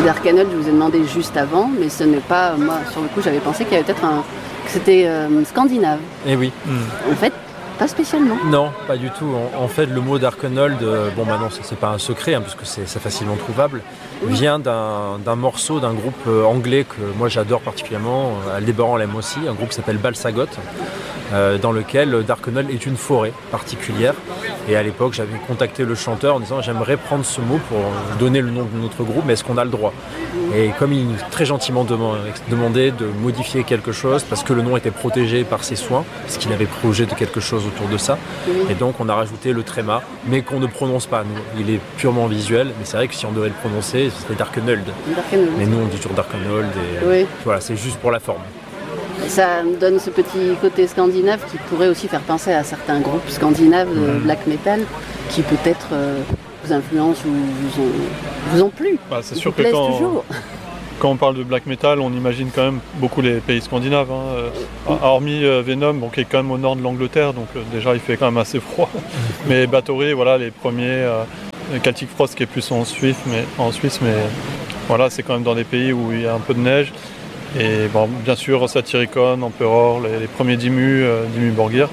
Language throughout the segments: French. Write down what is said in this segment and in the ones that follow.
Et Darkanold, je vous ai demandé juste avant, mais ce n'est pas... Moi, sur le coup, j'avais pensé qu'il y avait peut-être que c'était scandinave. Eh oui. En fait, pas spécialement. Non, pas du tout. En fait, le mot Darkanold, maintenant, c'est pas un secret, puisque c'est facilement trouvable, vient d'un morceau d'un groupe anglais que moi j'adore particulièrement, Aldebaran l'aime aussi, un groupe qui s'appelle Balsagot, dans lequel Darkanold est une forêt particulière. Et à l'époque, j'avais contacté le chanteur en disant j'aimerais prendre ce mot pour donner le nom de notre groupe, mais est-ce qu'on a le droit ? Et comme il très gentiment demandait de modifier quelque chose, parce que le nom était protégé par ses soins, parce qu'il avait projet de quelque chose autour de ça, et donc on a rajouté le tréma, mais qu'on ne prononce pas. Nous, il est purement visuel, mais c'est vrai que si on devait le prononcer, ce serait Darkanold. Mais nous, on dit toujours Darkanold, et voilà, c'est juste pour la forme. Ça donne ce petit côté scandinave qui pourrait aussi faire penser à certains groupes scandinaves de black metal qui peut-être vous influencent ou vous ont plu. C'est sûr que quand on parle de black metal, on imagine quand même beaucoup les pays scandinaves. Hormis Venom, qui est quand même au nord de l'Angleterre, donc déjà il fait quand même assez froid. Mais Bathory, voilà, les premiers, Celtic Frost qui est plus en Suisse, mais voilà, c'est quand même dans des pays où il y a un peu de neige. Et bien sûr, Satyricon, Emperor, les premiers Dimmu Borgir.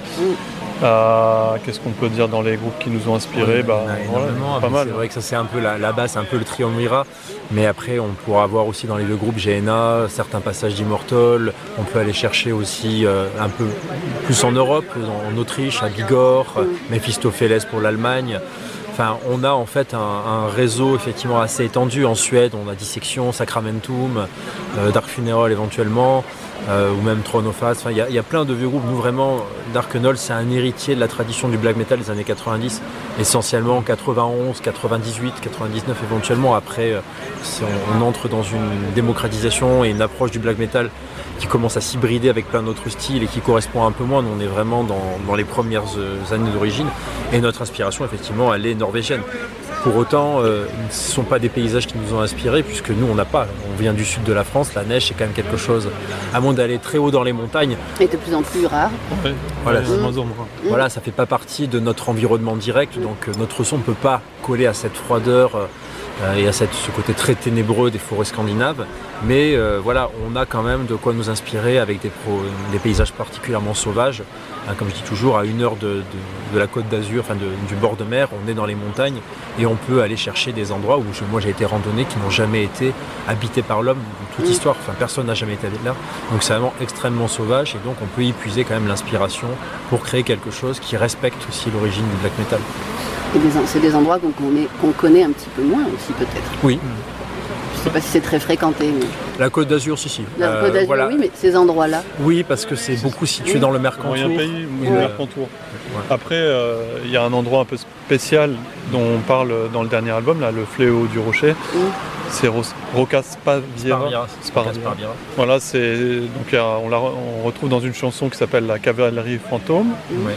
Qu'est-ce qu'on peut dire dans les groupes qui nous ont inspirés? Pas mal. C'est vrai que ça c'est un peu la base, c'est un peu le triumvirat. Mais après, on pourra avoir aussi dans les deux groupes GNA certains passages d'Immortal. On peut aller chercher aussi un peu plus en Europe, en Autriche, à Bigorre, Mephistopheles pour l'Allemagne. Enfin, on a en fait un réseau effectivement assez étendu. En Suède, on a Dissection, Sacramentum, Dark Funeral éventuellement, ou même Throne of Us. Enfin, il y a plein de vieux groupes. Nous, vraiment, Darkanold, c'est un héritier de la tradition du black metal des années 90, essentiellement 91, 98, 99 éventuellement. Après, on entre dans une démocratisation et une approche du black metal qui commence à s'hybrider avec plein d'autres styles et qui correspond un peu moins. Nous, on est vraiment dans les premières années d'origine et notre inspiration, effectivement, elle est norvégienne. Pour autant, ce ne sont pas des paysages qui nous ont inspirés puisque nous, on vient du sud de la France, la neige c'est quand même quelque chose, à moins d'aller très haut dans les montagnes. Et de plus en plus rare. Voilà, voilà, ça ne fait pas partie de notre environnement direct, donc notre son ne peut pas coller à cette froideur et à ce côté très ténébreux des forêts scandinaves. Mais voilà, on a quand même de quoi nous inspirer avec des paysages particulièrement sauvages. Comme je dis toujours, à 1 heure de la côte d'Azur, du bord de mer, on est dans les montagnes et on peut aller chercher des endroits où moi j'ai été randonné qui n'ont jamais été habités par l'homme de toute histoire. Enfin, personne n'a jamais été là. Donc c'est vraiment extrêmement sauvage et donc on peut y puiser quand même l'inspiration pour créer quelque chose qui respecte aussi l'origine du black metal. Et c'est des endroits qu'on connaît un petit peu moins aussi peut-être. Oui. Je ne sais pas si c'est très fréquenté. Mais... La Côte d'Azur, si. La Côte d'Azur, voilà. Oui, mais ces endroits-là. Oui, parce que c'est beaucoup situé dans le Mercantour. Il y a un pays où le Mercantour. Ouais. Après, il y a un endroit un peu spécial dont on parle dans le dernier album, là, le Fléau du Rocher. C'est Rocca Sparviera. Voilà, on retrouve dans une chanson qui s'appelle La Cavalerie Fantôme.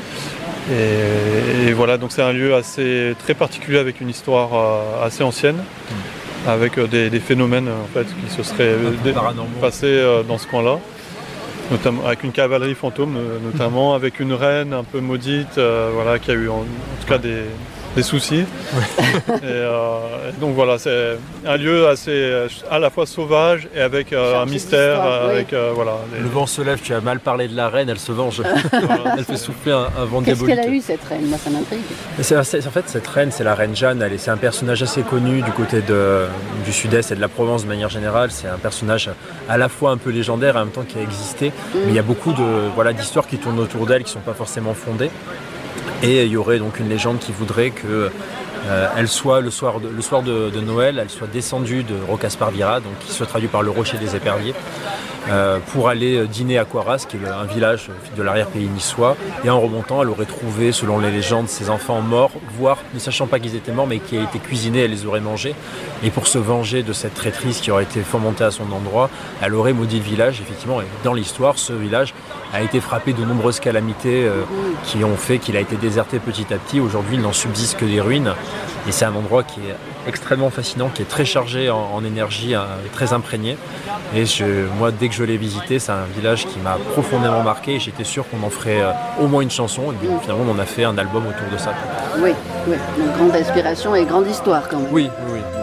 Et voilà, donc c'est un lieu très particulier avec une histoire assez ancienne. Avec des phénomènes en fait, qui se seraient passés dans ce coin-là, notamment avec une cavalerie fantôme, notamment avec une reine un peu maudite, qui a eu en tout cas des soucis. Et donc voilà, c'est un lieu assez à la fois sauvage et avec un mystère. Le vent se lève, tu as mal parlé de la reine, elle se venge. Elle fait souffler un vent diabolique. Qu'est-ce qu'elle a eu cette reine? Moi ça m'intrigue. En fait, cette reine, c'est la reine Jeanne. C'est un personnage assez connu du côté du sud-est et de la Provence de manière générale. C'est un personnage à la fois un peu légendaire et en même temps qui a existé. Mais il y a beaucoup d'histoires qui tournent autour d'elle qui ne sont pas forcément fondées. Et il y aurait donc une légende qui voudrait que elle soit le soir de Noël, elle soit descendue de Rocca Sparviera, donc qui se traduit par le rocher des éperviers, pour aller dîner à Coiras, qui est un village de l'arrière-pays niçois. Et en remontant, elle aurait trouvé, selon les légendes, ses enfants morts, voire ne sachant pas qu'ils étaient morts, mais qui a été cuisinés, elle les aurait mangés. Et pour se venger de cette traîtrise qui aurait été fomentée à son endroit, elle aurait maudit le village, effectivement. Et dans l'histoire, ce village a été frappé de nombreuses calamités qui ont fait qu'il a été déserté petit à petit. Aujourd'hui, il n'en subsiste que des ruines. Et c'est un endroit qui est extrêmement fascinant, qui est très chargé en énergie, très imprégné. Et moi, dès que je l'ai visité, c'est un village qui m'a profondément marqué. Et j'étais sûr qu'on en ferait au moins une chanson. Et puis, finalement, on en a fait un album autour de ça. Oui, une grande inspiration et grande histoire quand même. Oui.